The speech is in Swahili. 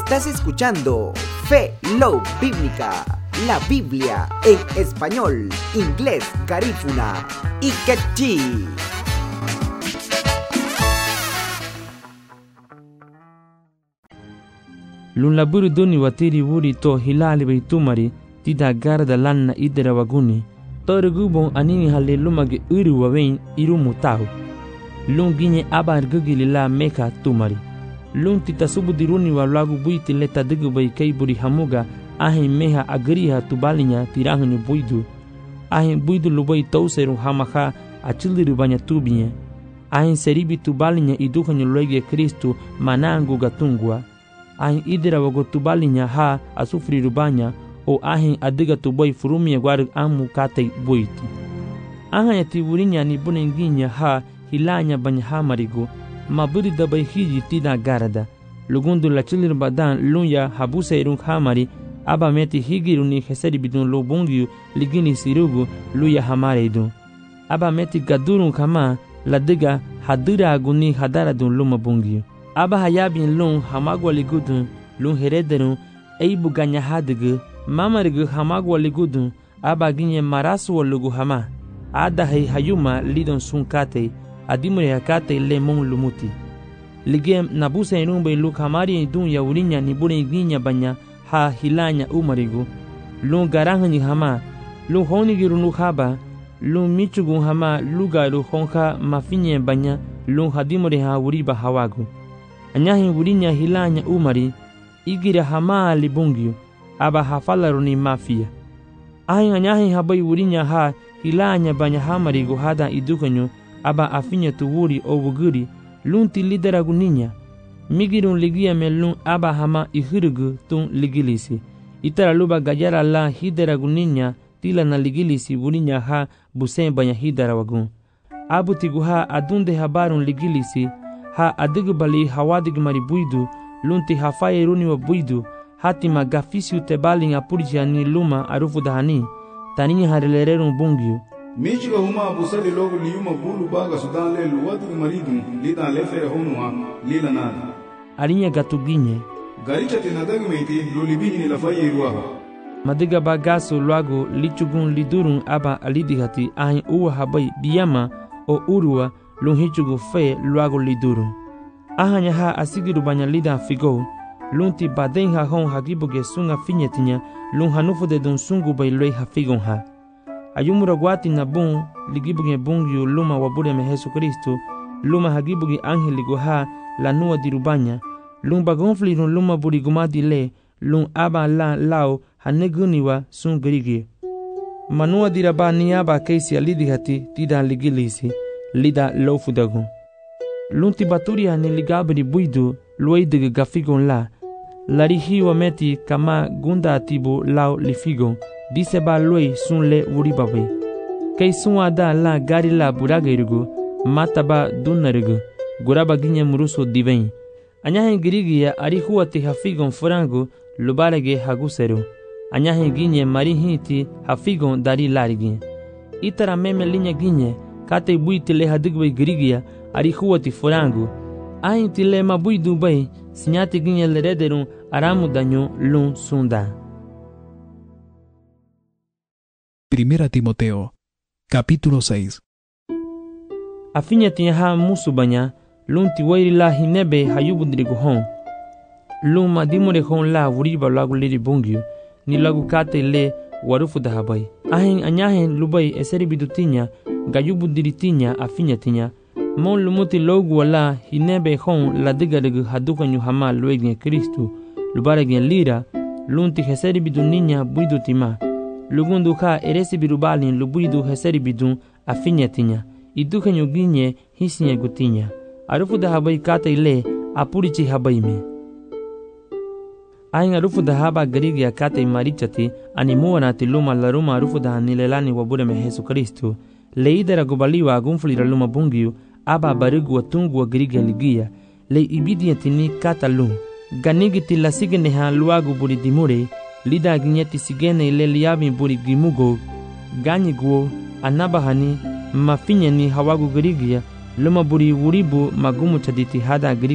Estás escuchando Fe, Love Bíblica, la Biblia en español, inglés, garífuna y quechí. Lun laburu duni watiri wuri to hilali bai tumari tida garda lanna idera waguni. Torgubon anini halle lumage uru wawein irumu tau. Lun ginye abar gugili la meka tumari. Lun tita subu diruni wa lagu buiti leta digu bai kai buri hamuga ahin meha agriha tubalinya tirahunyu buidu. Ahin buidu lubai tauseru hamaha achiliru banya tubinya. Ahin seribi tubalinya iduhanyu loige Kristu manangu gatungwa. Ahin idera wago tubalinya ha asufri rubanya o ahin adiga tuboy furumia guarg amu katei buiti. Ahanya tiburinya ni bunenginya ha hilanya banya hamarigo maburi dabai hiji tida garada. Lugundu la chilir badan lunya habuse irung hamari aba meti higiru ni heseri bidun lobungiu ligini sirugu luya hamare idun. Aba meti gadurung kama ladiga hadira aguni hadara dun luma bungiu. Aba hayabin lung hamagwa ligudun lung herederun eibu ganya hadigu mamarigu hamagwa ligudun aba ginye maraswa lugu hama. Ada hayuma lidon sunkate adimure hakate le mon lumuti. Ligem nabuse inumbe luk hamari idun ya urinya ni bure ginya banya ha hilanya umarigu. Lung garangani hama lung honigiru nukhaba lung michugun hama lugaru honka mafinye banya lung hadimure ha uriba hawagu. Anyahin urinya hilanya umari igira hama libungyu aba hafalaru ni mafia. Ahin anyahin habai urinya ha hilanya banya hamarigu hada idukanyu aba afinya tuwuri o wuguri lunti lidera guninya migirun ligia melun aba hama ihirugu tun ligilisi itara luba gajara la hidera guninya tila na ligilisi wurinya ha busen banya hidera wagun abu tiguha adunde habarun ligilisi ha adigu bali hawadig mari buidu lunti hafaye runi wa buidu hatima gafisiu tebalin apurja ni luma arufu dahani taninya harilererun bungyu Michiga huma busali logo liyuma bulu baga sudan le luwadu maridun lida le fere honwa lila nada. Arinya gatuginye. Garicha tinadagu meiti lolibini ni lafayi ruwa. Madiga bagaso luago lichugun lidurun aba alidihati ahin uwa habai biyama o urua lunhichugu fe luago lidurun. Ahanya ha asigiru banya lida figo lunti baden ha hon hagibuge sunga finyetinya lun hanufu de dun sungu bai loi ha figon ha. Ayumura guati na bun ligibuge bungyu luma wabure me Jesu Kristo luma hagibuge angeligo ha la nua dirubanya lumba gonflirun luma burigumadi le lum aba la lao haneguniwa sun grigi manua diraba ni aba keisi alidihati tida ligilisi lida lofudagun lunti baturia ni ligabri buidu luidige gafigon la larihiwa meti kama gunda atibu lao lifigon Dise ba loi sun le wuribabe. Kei sun ada la gari la buragirigu, mataba dunarigu, guraba ginye muruso diven. Anyahin girigia ari huati hafigon furangu, lubarege haguseru. Anyahin ginye marihiti hafigon dari larigi. Itara meme linya ginye, kate buiti le hadigwe girigia ari huati furangu. Ahin tile mabui dubai, sinyati ginye lerederun aramu danyo lun sunda. Primera Timoteo, capítulo 6. Afinya tiha musu banya, lunti wairi la hinebe hayubudrigu hon. Luma dimure hon la wuriba lagu liri bungyu, ni lagu kate le warufu dahabai. Ahin anyahin lubai eseri bidutinya, gayubudritinya afinya tinya. Mon lumuti logu wala hinebe hon la digarigu hadukanyu hama luegin Kristu, lubaregen lira, lunti heseri biduninya buidutima. Lugundu ka eresi birubalin lubuidu heseri bidun afinyetinya idukanyo ginye hisinye gutinya arufu da habai kata ile apurichi habai me ahin arufu da haba garigia kata imarichati animuwa na tiluma laruma arufu da hanilelani wabure me Jesu Kristu leidera gubaliwa agunfulira luma bungiu aba barigu watungu wa garigia ligia le ibidientini kata lum ganigiti la sigeneha luagu buri dimure lida ginyeti sigene ile liabi buri gimugo ganyiguo anabahani mafinyeni hawagu girigia luma buri wuribu magumu chaditi hada girigia